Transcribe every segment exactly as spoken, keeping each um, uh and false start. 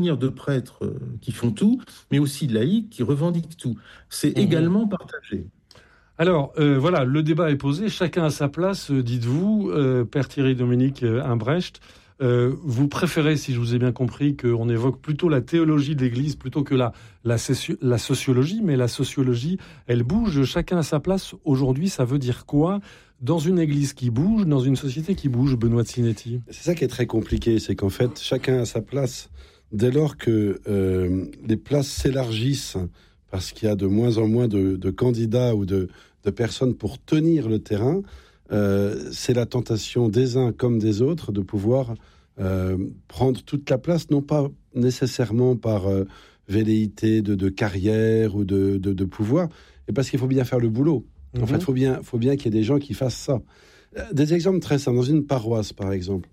de prêtres euh, qui font tout, mais aussi de laïcs qui revendiquent tout. C'est Mmh. également partagé. Alors, euh, voilà, le débat est posé, chacun à sa place, euh, dites-vous, euh, Père Thierry-Dominique euh, Imbrecht. Euh, vous préférez, si je vous ai bien compris, qu'on évoque plutôt la théologie de l'Église plutôt que la, la, soci- la sociologie, mais la sociologie, elle bouge, chacun à sa place. Aujourd'hui, ça veut dire quoi dans une Église qui bouge, dans une société qui bouge, Benoît Zinetti? C'est ça qui est très compliqué, c'est qu'en fait, chacun a sa place. Dès lors que euh, les places s'élargissent, parce qu'il y a de moins en moins de, de candidats ou de, de personnes pour tenir le terrain, euh, c'est la tentation des uns comme des autres de pouvoir euh, prendre toute la place, non pas nécessairement par euh, velléité de, de carrière ou de, de, de pouvoir, mais parce qu'il faut bien faire le boulot. En Mhm. fait, il faut bien, faut bien qu'il y ait des gens qui fassent ça. Des exemples très simples. Dans une paroisse, par exemple,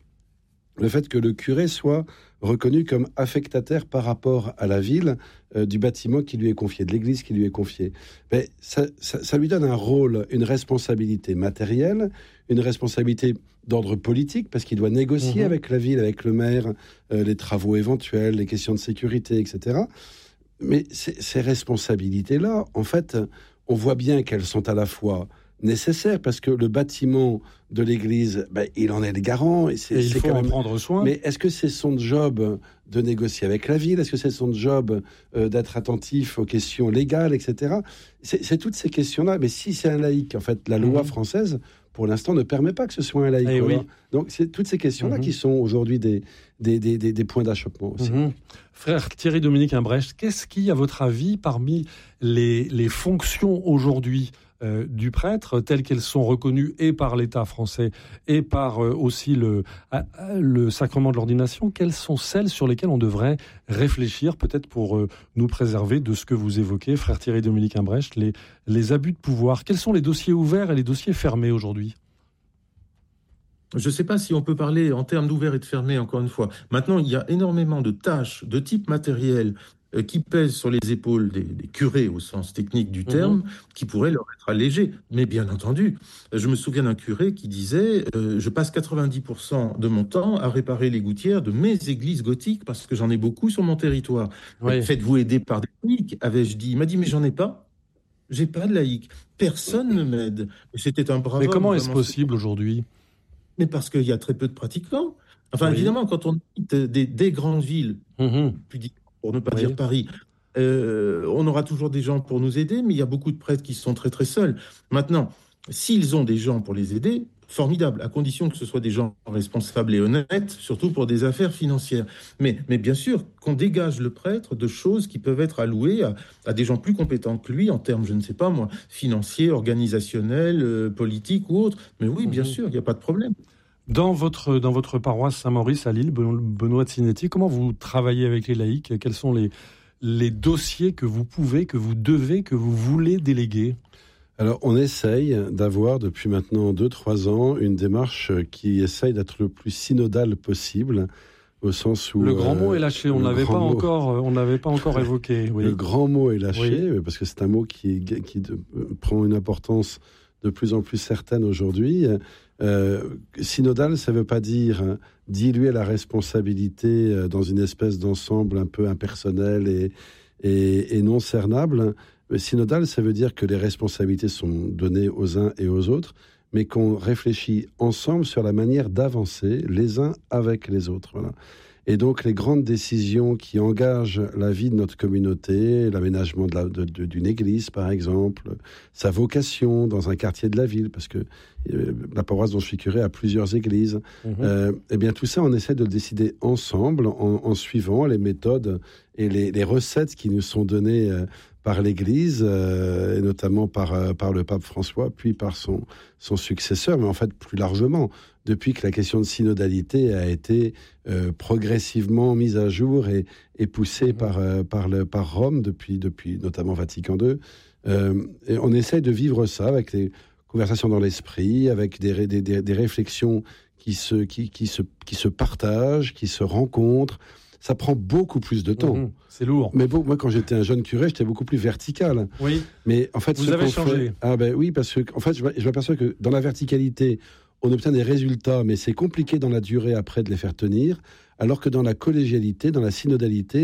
le fait que le curé soit reconnu comme affectataire par rapport à la ville euh, du bâtiment qui lui est confié, de l'église qui lui est confiée, ben, ça, ça, ça lui donne un rôle, une responsabilité matérielle, une responsabilité d'ordre politique, parce qu'il doit négocier mmh. avec la ville, avec le maire, euh, les travaux éventuels, les questions de sécurité, et cetera. Mais ces, ces responsabilités-là, en fait, on voit bien qu'elles sont à la fois nécessaire parce que le bâtiment de l'église, ben, il en est le garant et, c'est, et il c'est faut quand en même... prendre soin. Mais est-ce que c'est son job de négocier avec la ville? Est-ce que c'est son job euh, d'être attentif aux questions légales, et cetera. C'est, c'est toutes ces questions-là. Mais si c'est un laïc, en fait, la loi mmh. française, pour l'instant, ne permet pas que ce soit un laïc. Eh oui. Donc, c'est toutes ces questions-là mmh. qui sont aujourd'hui des, des, des, des, des points d'achoppement aussi. Mmh. Frère Thierry-Dominique Imbrecht, qu'est-ce qui, à votre avis, parmi les, les fonctions aujourd'hui Euh, du prêtre, telles qu'elles sont reconnues et par l'État français et par euh, aussi le, euh, le sacrement de l'ordination, quelles sont celles sur lesquelles on devrait réfléchir, peut-être pour euh, nous préserver de ce que vous évoquez, frère Thierry-Dominique Imbrecht, les, les abus de pouvoir? Quels sont les dossiers ouverts et les dossiers fermés aujourd'hui? Je ne sais pas si on peut parler en termes d'ouvert et de fermé, encore une fois. Maintenant, il y a énormément de tâches de type matériel euh, qui pèsent sur les épaules des, des curés, au sens technique du terme, mmh. qui pourraient leur être allégées. Mais bien entendu, je me souviens d'un curé qui disait euh, « Je passe quatre-vingt-dix pour cent de mon temps à réparer les gouttières de mes églises gothiques parce que j'en ai beaucoup sur mon territoire. Oui. Faites-vous aider par des laïcs ?» avais-je dit. Il m'a dit « Mais j'en ai pas. J'ai pas de laïcs. Personne ne m'aide. » C'était un brave Mais comment homme, est-ce possible aujourd'hui? Mais parce qu'il y a très peu de pratiquants. Enfin, oui. évidemment, quand on quitte des, des grandes villes, mmh. pour ne pas oui. dire Paris, euh, on aura toujours des gens pour nous aider, mais il y a beaucoup de prêtres qui sont très très seuls. Maintenant, s'ils ont des gens pour les aider, formidable, à condition que ce soit des gens responsables et honnêtes, surtout pour des affaires financières. Mais, mais bien sûr, qu'on dégage le prêtre de choses qui peuvent être allouées à, à des gens plus compétents que lui, en termes, je ne sais pas moi, financiers, organisationnels, euh, politiques ou autres. Mais oui, bien mmh. sûr, il n'y a pas de problème. Dans votre, dans votre paroisse Saint-Maurice à Lille, Benoît Zinetti, comment vous travaillez avec les laïcs? Quels sont les, les dossiers que vous pouvez, que vous devez, que vous voulez déléguer? Alors, on essaye d'avoir, depuis maintenant deux trois ans, une démarche qui essaye d'être le plus synodale possible, au sens où... Le grand euh, mot est lâché, on n'avait pas, encore, on n'avait pas encore évoqué. Oui. Le grand mot est lâché, oui. parce que c'est un mot qui, qui de, prend une importance de plus en plus certaine aujourd'hui. Euh, synodal, ça ne veut pas dire diluer la responsabilité dans une espèce d'ensemble un peu impersonnel et, et, et non cernable. Synodal, ça veut dire que les responsabilités sont données aux uns et aux autres, mais qu'on réfléchit ensemble sur la manière d'avancer les uns avec les autres. Voilà. Et donc, les grandes décisions qui engagent la vie de notre communauté, l'aménagement de la, de, de, d'une église, par exemple, sa vocation dans un quartier de la ville, parce que euh, la paroisse dont je suis curé a plusieurs églises, mmh. euh, eh bien, tout ça, on essaie de le décider ensemble, en, en suivant les méthodes et les, les recettes qui nous sont données euh, par l'Église, euh, et notamment par, euh, par le pape François, puis par son, son successeur, mais en fait, plus largement, depuis que la question de synodalité a été euh, progressivement mise à jour et, et poussée mmh. par, euh, par, le, par Rome, depuis, depuis notamment Vatican deux. Euh, et on essaye de vivre ça avec des conversations dans l'esprit, avec des, des, des, des réflexions qui se, qui, qui, se, qui se partagent, qui se rencontrent. Ça prend beaucoup plus de temps. Mmh, c'est lourd. Mais bon, moi, quand j'étais un jeune curé, j'étais beaucoup plus vertical. Oui. Mais en fait, vous ce avez qu'on changé. Fait... Ah ben oui, parce que en fait, je, je m'aperçois que dans la verticalité, on obtient des résultats, mais c'est compliqué dans la durée après de les faire tenir, alors que dans la collégialité, dans la synodalité,